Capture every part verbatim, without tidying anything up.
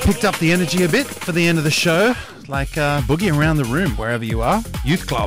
Picked up the energy a bit for the end of the show, like uh, Boogie Around the Room, wherever you are. Youth Club,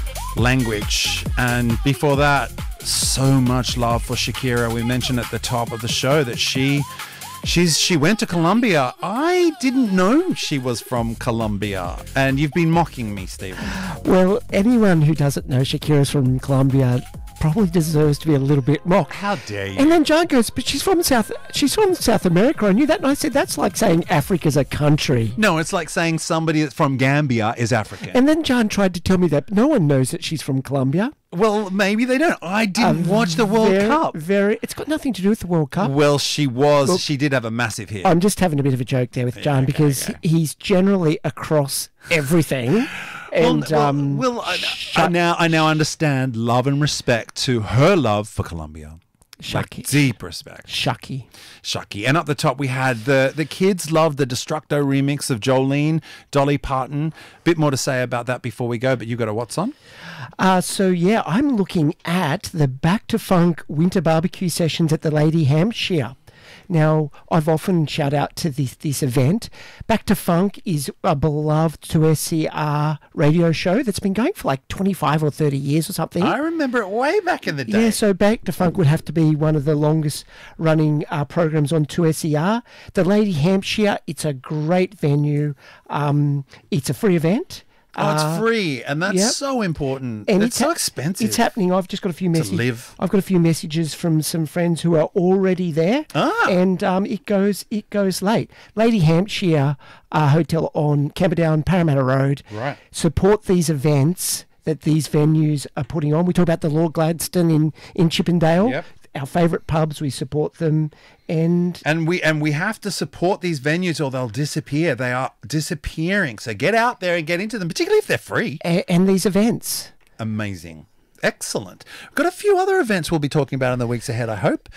Language. And before that, so much love for Shakira. We mentioned at the top of the show that she she's she went to Colombia. I didn't know she was from Colombia. And you've been mocking me, Stephen. Well, anyone who doesn't know Shakira's from Colombia probably deserves to be a little bit mocked. How dare you? And then John goes, but she's from South she's from South America. I knew that. And I said, that's like saying Africa's a country. No, it's like saying somebody that's from Gambia is African. And then John tried to tell me that no one knows that she's from Colombia. Well, maybe they don't. I didn't uh, watch the World very, Cup. Very, it's got nothing to do with the World Cup. Well, she was. Well, she did have a massive hit. I'm just having a bit of a joke there with John, okay, because okay. he's generally across everything. And well, um, well, I, I now I now understand love and respect to her love for Colombia. Shucky. Like deep respect. Shucky. Shucky. And up the top we had the the kids loved the Destructo remix of Jolene, Dolly Parton. Bit more to say about that before we go, but you got a what's on? Uh, so yeah, I'm looking at the Back to Funk winter barbecue sessions at the Lady Hampshire. Now, I've often shout out to this, this event. Back to Funk is a beloved two S C R radio show that's been going for like twenty-five or thirty years or something. I remember it way back in the day. Yeah, so Back to Funk would have to be one of the longest running uh, programs on two S C R. The Lady Hampshire, it's a great venue. Um, it's a free event. Oh, it's Uh, free, and that's yep. so important. And it's, it's so ha- expensive. It's happening. I've just got a few messages. live. I've got a few messages from some friends who are already there, Ah. and um, it goes it goes late. Lady Hampshire uh, Hotel on Camperdown, Parramatta Road. Right. Support these events that these venues are putting on. We talk about the Lord Gladstone in in Chippendale. Yep. Our favourite pubs, we support them, and And we and we have to support these venues or they'll disappear. They are disappearing. So get out there and get into them, particularly if they're free. and, and these events. Amazing. Excellent. We've got a few other events we'll be talking about in the weeks ahead, I hope.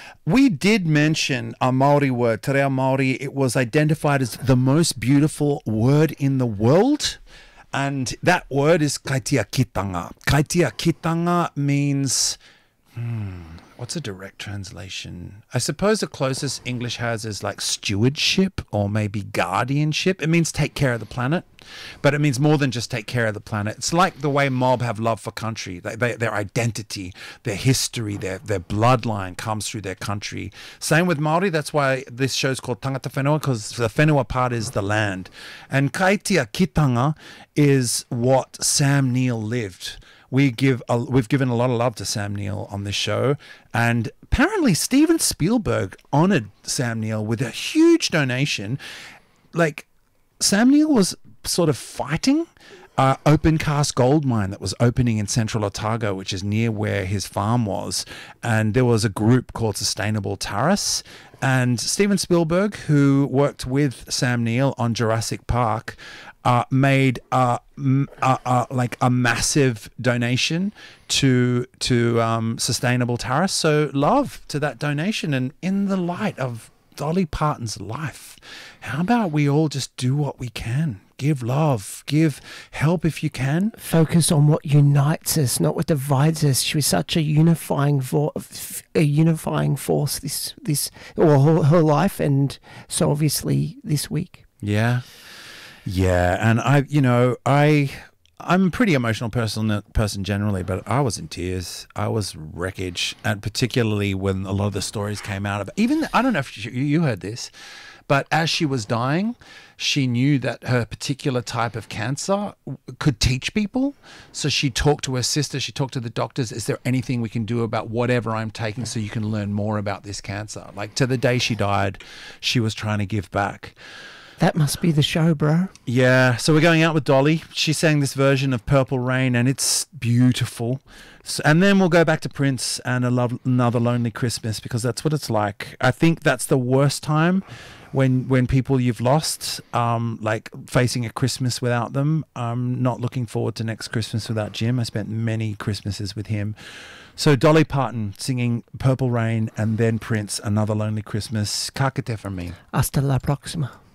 We did mention a Maori word, te reo Maori. It was identified as the most beautiful word in the world. And that word is kaitia kitanga. Kaitia kitanga means... Hmm, what's a direct translation? I suppose the closest English has is like stewardship or maybe guardianship. It means take care of the planet, but it means more than just take care of the planet. It's like the way mob have love for country. They, they, their identity, their history, their their bloodline comes through their country. Same with Maori. That's why this show's called Tangata Whenua, because the whenua part is the land. And kaitia kitanga is what Sam Neill lived. We give a, we've given a lot of love to Sam Neill on this show, and apparently Steven Spielberg honored Sam Neill with a huge donation. Like, Sam Neill was sort of fighting uh, open cast gold mine that was opening in central Otago, which is near where his farm was, and there was a group called Sustainable Terrace. And Steven Spielberg, who worked with Sam Neill on Jurassic Park, uh, made uh, m- uh, uh, like a massive donation to to um, Sustainable Terrace. So love to that donation. And in the light of Dolly Parton's life, how about we all just do what we can? Give love, give help if you can. Focus on what unites us, not what divides us. She was such a unifying vo- a unifying force this this or her, her life, and so obviously this week. Yeah, yeah, and I, you know, I, I'm a pretty emotional person person generally, but I was in tears. I was wreckage, and particularly when a lot of the stories came out of even I don't know if you, you heard this. But as she was dying, she knew that her particular type of cancer could teach people. So she talked to her sister. She talked to the doctors. Is there anything we can do about whatever I'm taking so you can learn more about this cancer? Like to the day she died, she was trying to give back. That must be the show, bro. Yeah. So we're going out with Dolly. She sang this version of Purple Rain and it's beautiful. So, and then we'll go back to Prince and a love, Another Lonely Christmas, because that's what it's like. I think that's the worst time when when people you've lost, um, like facing a Christmas without them. I'm not looking forward to next Christmas without Jim. I spent many Christmases with him. So Dolly Parton singing Purple Rain and then Prince, Another Lonely Christmas. Ka kite from me. Hasta la próxima.